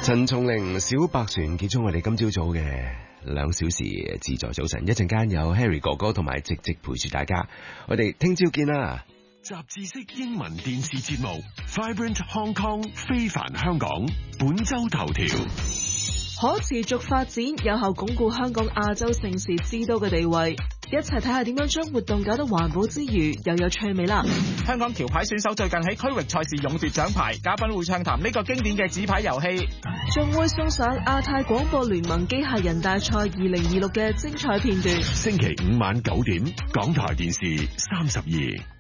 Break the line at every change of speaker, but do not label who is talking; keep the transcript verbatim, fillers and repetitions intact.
陳松伶小白船結束我哋今朝早嘅兩小時自在早晨，一陣間有 Harry 哥哥同埋直直陪住大家，我哋聽朝見啦。
雜誌式英文電視節目 Vibrant Hong Kong 非凡香港本周頭條。
可持續發展有效鞏固香港亞洲盛事之都嘅地位，一齊睇下點樣將活動搞到環保之餘又有趣味啦。
香港橋牌選手最近喺區域賽事勇奪獎牌，嘉賓會暢談呢個經典嘅紙牌遊戲，
仲會送上亞太廣播聯盟機械人大賽二零二六嘅精彩片段。
星期五晚九點，港台電視三十二。